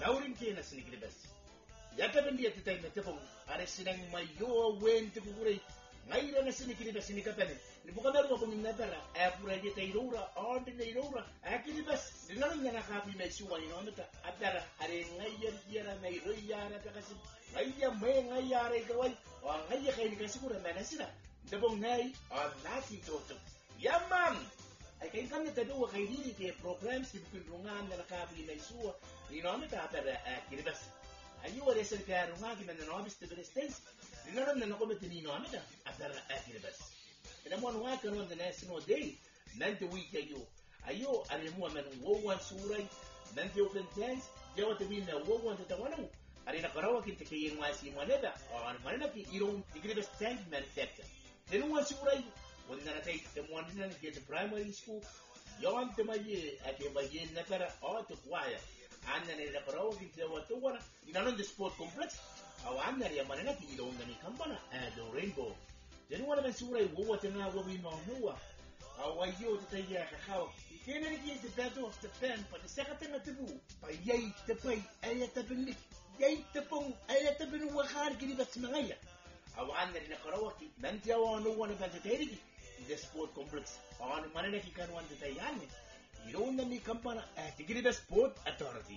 naurin ke na sinikri bas ya ta bindi ta tay na tepong are sinang mayo wen te kukuray ngaira na sinikri bas sinikapane ni bukan meru ko minna pera e pura je tay rura on de rura akili bas dinan na kapi me suwa ni no ta adara are ngayar yara mai royara ta kasi ngaya me ngayara kawai wa ngaya kai ni kasi kura manasira dabong nai on lati toto yaman ay kain kan ta do kay dili ke programs si pinrungan na kapi me suwa ni no ta pera akili bas ayu wala sa karunga ki na no bis te prestes dinan na ko metini no amida adara akili bas ina mo wa kan on the national day nanti week ayo alimu man wowan surai nanti open dance jawa te bina wowan te tawanu arina karawa kinte ke yin wasi moneda on manana ki iron degree best tank manufacture tenu wa surai wonna na tai te mo andina ke the primary school yawan te maye ake baye na kara o te kwaya anna ne karawa kinte wa to wana inanon the sport complex aw anna ya manana ki iron ngani kampana the rainbow tenu wala man surai wowa te na wobi no nuwa awayo te ya kakao kena ni ki te battle of the pen pa the second na tebu pa yai te pai ay te benik yai te pong ay te benu wa khar ki bat mangaya awan na karawa ki nanti awan no wana ban te terigi the sport complex on manana ki kan wan te tayani iron na mi kampana te giri the sport authority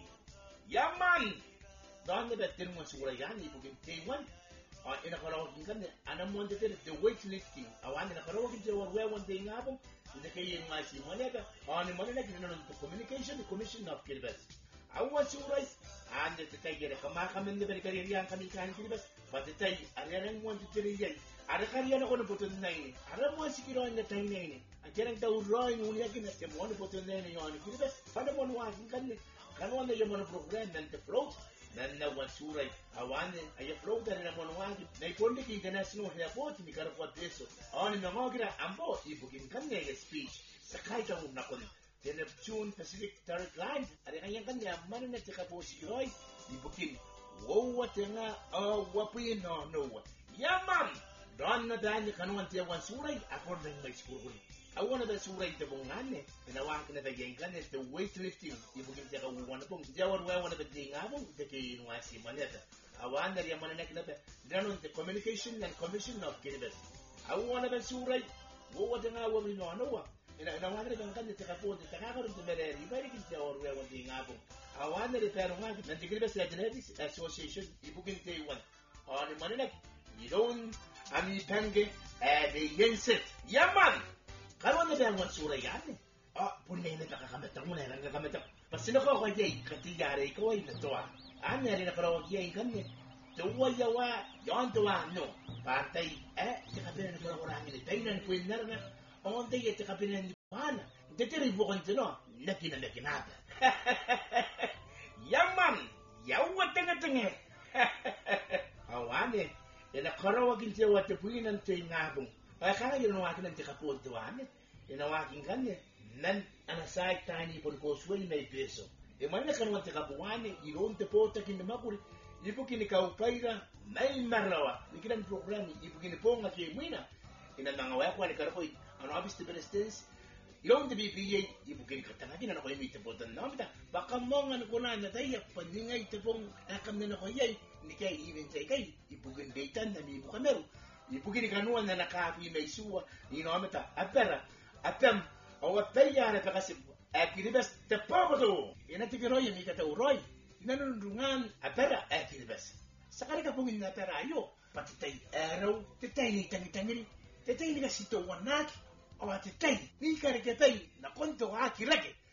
yaman dan the better mo sura yani bugin T1 ina karawa kin kan ana mo te the weightlifting awan na karawa kin te war one day ngabong ina kay ma si moneda on moneda kin no communication commission of Kiribati awan sura and the tiger kama kamen de berikari yang kami kan Kiribati but the tiger arian mo te teriya ada kariya na ko no potun nai ara mo sikiro na tay nai akerang ta uroi no niya kin te mo no potun nai on Kiribati pada mo wa kin kan wala yung mga program nan te float nan na wan suray awan ay float na mo wagi na ikondi ki international airport ni karapot eso on na ngogira ambo ibugin kan nga speech sakay ka mo nakon the Neptune Pacific Third Line ari kanya kanya man na tika po si Roy ibugin wo nga wapi no yaman don na dan kanuan te wan suray akor na may school awan na suray te bongane inawa ka na tagay kan the weightlifting ibugin te ka wan pong jawar wa na beding abong te ki wasi maneta awan na yaman na kinata danon the communication and commission of Kiribati awan na suray wo nga wapi no ina wan na kan te ka po te ka ka ron te mere ibari kin jawar wa te ngabong awan na pero nga na Kiribati Athletics Association ibugin te wan on manena idon ami pange de yenset yaman kalwan na bang sura yan punay na kakakamata mo na lang kakamata pasino ko ko yay katiyare ko ay natoa anya rin akaraw yay kanya tuwa yawa yon tuwa no patay tikapinan na kura kurangin tayo na kuwin na rin on tayo tikapinan ni Pana detiri bukon tino nakinata yaman yawa tinga awane ina karawagin te wate puinan te ngabong ay kaya yun wakin ang tikapod tuwane ina wakin kanya nan anasay tani pon ko sway may peso man na kanwan tikapuwane iron te po takin makuri ipo kinikaupayra may marlawa nikilan programi ipo kiniponga ke muina ina nangawa ko ni karakoy ano abis te benestens iron te BPA ipo kinikatangagin ano ko yung ite po tan namita baka mo nga nukunan na tayo paningay te pong nakam na ko yay ni kay even say kay ibugin daytan na mi bukamero ibugin kanuan na nakapi may suwa ni no amata apera atam o tayara pa kasi Kiribati te pokoto ina tigiroy mi kata uroy nanunungan apera Kiribati sakali ka pungin na pera ayo patitay araw titay ni tangitangil titay ni kasito wanak o titay ni karikatay na konto akirake